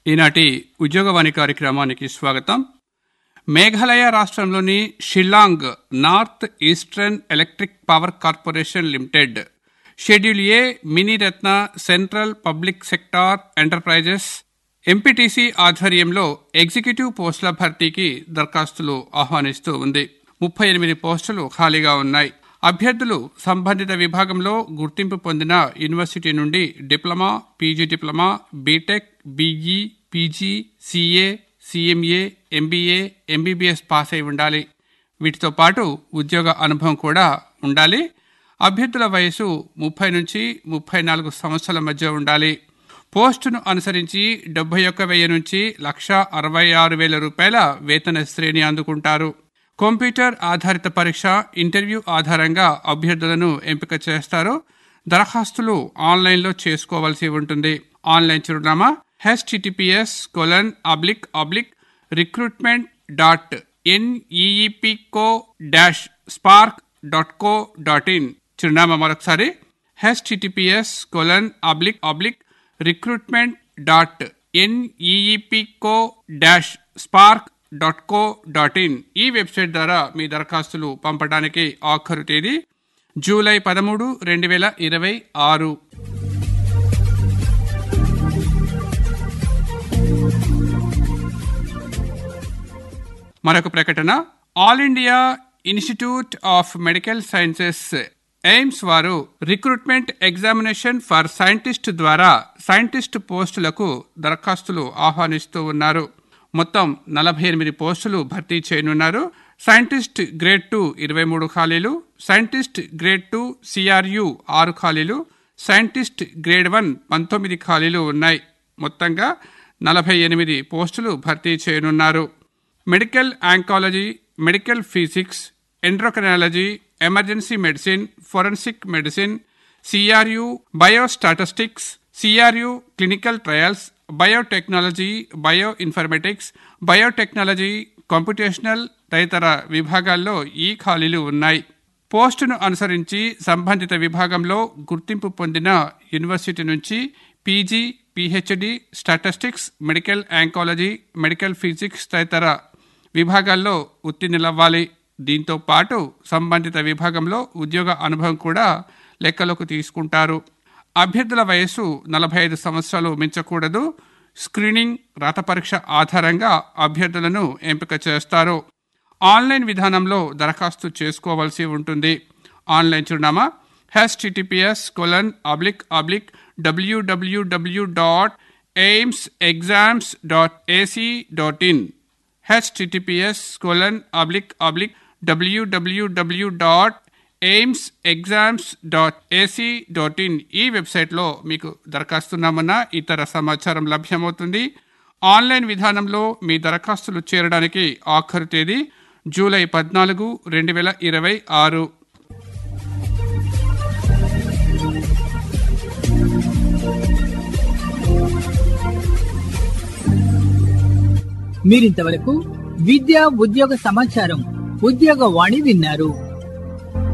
ఈనాటి ఉద్యోగవాణి కార్యక్రమానికి స్వాగతం. మేఘాలయ రాష్ట్రంలోని Shillong north eastern electric power corporation limited schedule ఏ Miniratna central public sector enterprises MPTC ఆధ్వర్యంలో ఎగ్జిక్యూటివ్ పోస్టుల భర్తీకి దరఖాస్తులు ఆహ్వానిస్తూ ఉంది. 38 పోస్టులు ఖాళీగా ఉన్నాయి. అభ్యర్థులు సంబంధిత విభాగంలో గుర్తింపు పొందిన యూనివర్సిటీ నుండి diploma, PG diploma, BTech, BE, PG, CA, సీఎంఏ, MBA, MBBS pass అయి ఉండాలి. వీటితో పాటు ఉద్యోగ అనుభవం కూడా ఉండాలి. అభ్యర్థుల వయసు 30 నుంచి 34 సంవత్సరాల మధ్య ఉండాలి. పోస్టును అనుసరించి 71,000 నుంచి 1,66,000 రూపాయల వేతన శ్రేణి అందుకుంటారు. కంప్యూటర్ ఆధారిత పరీక్ష, ఇంటర్వ్యూ ఆధారంగా అభ్యర్థులను ఎంపిక చేస్తారు. దరఖాస్తులు ఆన్లైన్లో చేసుకోవాల్సి ఉంటుంది. ఆన్లైన్ చిరునామా https://recruitment.neepco-spark.co.in. చిరునామా మరొకసారి https://recruitment.neepco-spark.co.in. ఈ వెబ్సైట్ ద్వారా మీ దరఖాస్తులు పంపడానికి ఆఖరు తేదీ జూలై 13, 2026. మరొక ప్రకటన. All India institute of medical sciences AIIMS వారు రిక్రూట్మెంట్ ఎగ్జామినేషన్ ఫర్ సైంటిస్ట్ ద్వారా సైంటిస్ట్ పోస్టులకు దరఖాస్తులు ఆహ్వానిస్తూ ఉన్నారు. మొత్తం 48 పోస్టులు భర్తీ చేయనున్నారు. సైంటిస్ట్ గ్రేడ్ 2 23 ఖాళీలు, సైంటిస్ట్ గ్రేడ్ 2 CRU 6 ఖాళీలు, సైంటిస్ట్ గ్రేడ్ 1 19 ఖాళీలు ఉన్నాయి. మొత్తంగా 48 పోస్టులు భర్తీ చేయనున్నారు. Medical oncology, medical physics, ఎండ్రోక్రైనాలజీ, emergency medicine, forensic medicine, CRU biostatistics, CRU clinical trials, biotechnology, bio informatics, biotechnology, computational తదితర విభాగాల్లో ఈ ఖాళీలు ఉన్నాయి. పోస్టును అనుసరించి సంబంధిత విభాగంలో గుర్తింపు పొందిన యూనివర్సిటీ నుంచి PG, PhD, statistics, medical oncology, medical physics తదితర విభాగాల్లో ఉత్తీర్ణులవ్వాలి. దీంతో పాటు సంబంధిత విభాగంలో ఉద్యోగ అనుభవం కూడా లెక్కలోకి తీసుకుంటారు. అభ్యర్థుల వయసు 45 సంవత్సరాలు మించకూడదు. స్క్రీనింగ్, రాత పరీక్ష ఆధారంగా అభ్యర్థులను ఎంపిక చేస్తారు. ఆన్లైన్ విధానంలో దరఖాస్తు చేసుకోవాల్సి ఉంటుంది. ఆన్లైన్ చిరునామా https://www.aimsexams.ac.in https://www.aimsexams.ac.in. ఈ వెబ్సైట్లో మీకు దరఖాస్తు నమూనా, ఇతర సమాచారం లభ్యమవుతుంది. ఆన్లైన్ విధానంలో మీ దరఖాస్తులు చేరడానికి ఆఖరు తేదీ జూలై 14, 2026. మీరింతవరకు విద్యా ఉద్యోగ సమాచారం ఉద్యోగవాణి విన్నారు.